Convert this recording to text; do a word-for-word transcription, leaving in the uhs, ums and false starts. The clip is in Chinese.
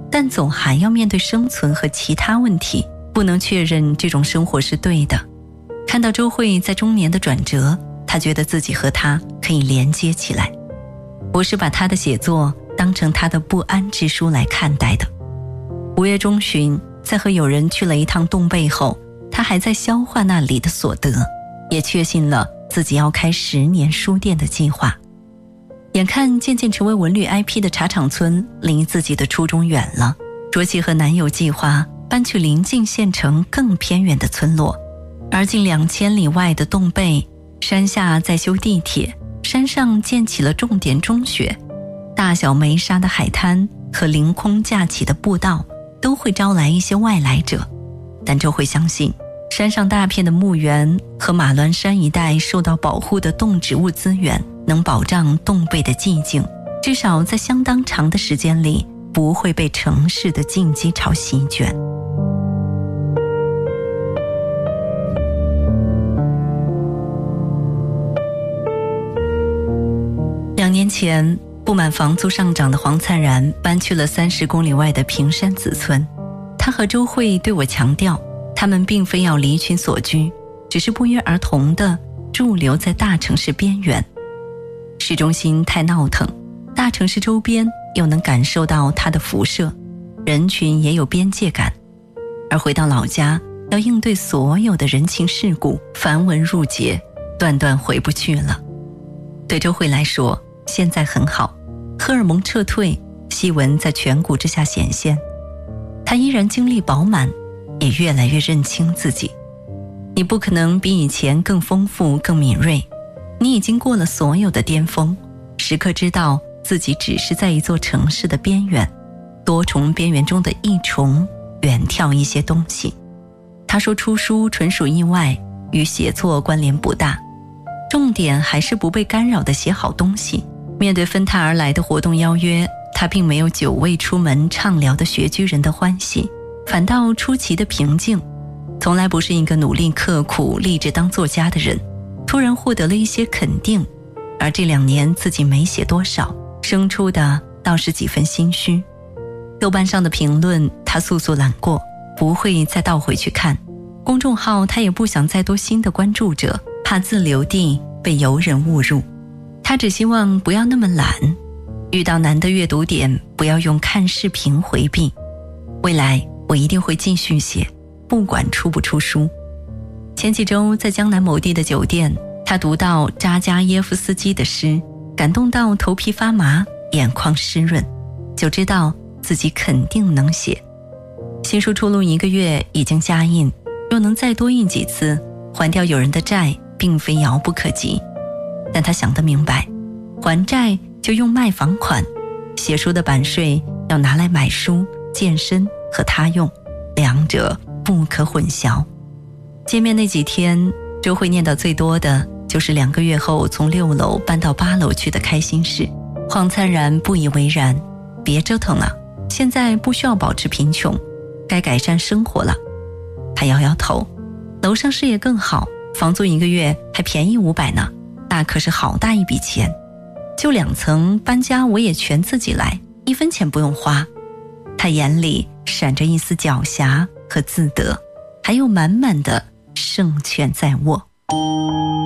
但总还要面对生存和其他问题，不能确认这种生活是对的。看到周慧在中年的转折，他觉得自己和她可以连接起来。我是把他的写作当成他的不安之书来看待的。五月中旬，在和友人去了一趟洞贝后，他还在消化那里的所得，也确信了自己要开十年书店的计划。眼看渐渐成为文旅 I P 的茶厂村离自己的初衷远了，卓琪和男友计划搬去临近县城更偏远的村落，而近两千里外的洞贝，山下在修地铁，山上建起了重点中学，大小没沙的海滩和凌空架起的步道都会招来一些外来者。但周慧相信，山上大片的墓园和马峦山一带受到保护的动植物资源能保障洞贝的寂静，至少在相当长的时间里不会被城市的竞技潮席卷。两年前，不满房租上涨的黄灿然搬去了三十公里外的平山子村。他和周慧对我强调，他们并非要离群索居，只是不约而同地驻留在大城市边缘。市中心太闹腾，大城市周边又能感受到它的辐射，人群也有边界感。而回到老家，要应对所有的人情世故，繁文缛节，断断回不去了。对周慧来说，现在很好，荷尔蒙撤退，细纹在颧骨之下显现，她依然精力饱满，也越来越认清自己。你不可能比以前更丰富更敏锐，你已经过了所有的巅峰，时刻知道自己只是在一座城市的边缘，多重边缘中的一重，远眺一些东西。他说出书纯属意外，与写作关联不大，重点还是不被干扰地写好东西。面对纷沓而来的活动邀约，他并没有久未出门畅聊的学居人的欢喜，反倒出奇的平静。从来不是一个努力刻苦立志当作家的人，突然获得了一些肯定，而这两年自己没写多少，生出的倒是几分心虚。豆瓣上的评论他速速揽过，不会再倒回去看。公众号他也不想再多新的关注者，怕自留地被游人误入。他只希望不要那么懒，遇到难的阅读点不要用看视频回避。未来我一定会继续写，不管出不出书。前几周在江南某地的酒店，他读到扎加耶夫斯基的诗，感动到头皮发麻，眼眶湿润，就知道自己肯定能写。新书出炉一个月已经加印，若能再多印几次，还掉友人的债并非遥不可及。但他想得明白，还债就用卖房款，写书的版税要拿来买书、健身和他用，两者不可混淆。见面那几天，周慧念叨最多的就是两个月后从六楼搬到八楼去的开心事。黄灿然不以为然，别折腾了，现在不需要保持贫穷，该改善生活了。他摇摇头，楼上视野更好，房租一个月还便宜五百呢，那可是好大一笔钱。就两层搬家我也全自己来，一分钱不用花。他眼里闪着一丝狡黠和自得，还有满满的胜券在握。